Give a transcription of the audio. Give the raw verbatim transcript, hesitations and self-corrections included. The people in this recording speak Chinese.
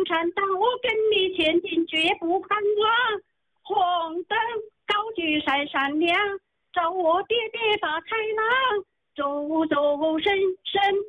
山道，我跟你前进绝不怕我。红灯高举闪闪亮，照我跌跌发开朗，走走神神